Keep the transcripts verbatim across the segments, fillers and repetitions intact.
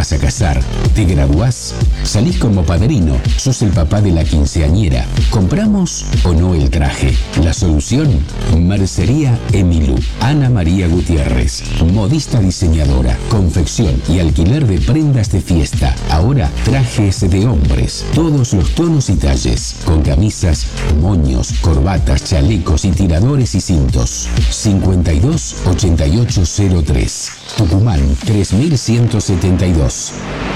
vas a casar? ¿Te graduás? ¿Salís como padrino? ¿Sos el papá de la quinceañera? ¿Compramos o no el traje? La solución, Mercería Emilú. Ana María Gutiérrez, modista diseñadora, confección y alquiler de prendas de fiesta. Ahora trajes de hombres, todos los tonos y talles, con camisas, moños, corbatas, chalecos y tiradores y cintos. cincuenta y dos ochenta y ocho cero tres, Tucumán tres mil ciento setenta y dos.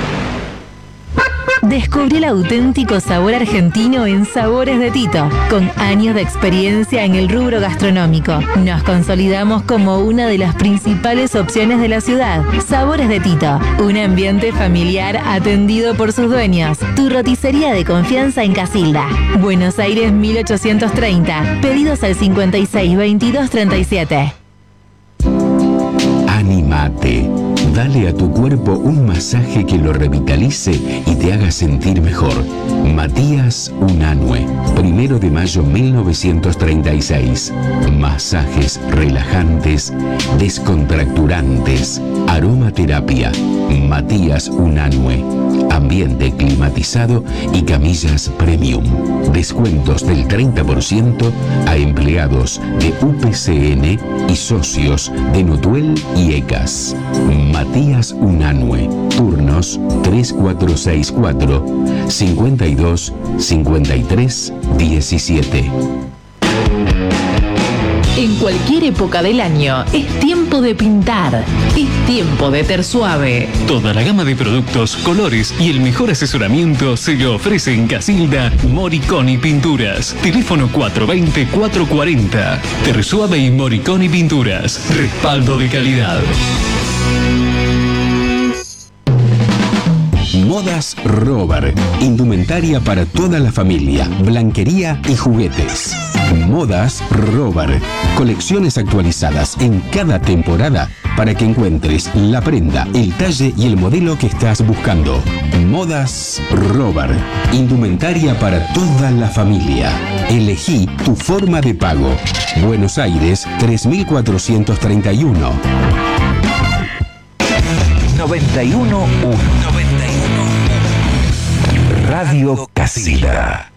Descubrí el auténtico sabor argentino en Sabores de Tito. Con años de experiencia en el rubro gastronómico, nos consolidamos como una de las principales opciones de la ciudad. Sabores de Tito, un ambiente familiar atendido por sus dueños. Tu roticería de confianza en Casilda, Buenos Aires mil ochocientos treinta. Pedidos al cincuenta y seis veintidós treinta y siete. Animate. Dale a tu cuerpo un masaje que lo revitalice y te haga sentir mejor. Matías Unanue, primero de mayo mil novecientos treinta y seis. Masajes relajantes, descontracturantes, aromaterapia. Matías Unanue. Ambiente climatizado y camillas premium. Descuentos del treinta por ciento a empleados de U P C N y socios de Nutuel y ECAS. Matías Unanue. Turnos tres cuatro seis cuatro, cincuenta y dos, cincuenta y tres, diecisiete. En cualquier época del año es tiempo de pintar, es tiempo de Tersuave. Toda la gama de productos, colores y el mejor asesoramiento se le ofrece en Casilda Moriconi Pinturas. Teléfono cuatro dos cero, cuatro cuatro cero. Tersuave y Moriconi Pinturas. Respaldo de calidad. Modas Rover. Indumentaria para toda la familia, blanquería y juguetes. Modas Rover. Colecciones actualizadas en cada temporada para que encuentres la prenda, el talle y el modelo que estás buscando. Modas Rover. Indumentaria para toda la familia. Elegí tu forma de pago. Buenos Aires tres mil cuatrocientos treinta y uno. noventa y uno punto uno. Radio Casilda.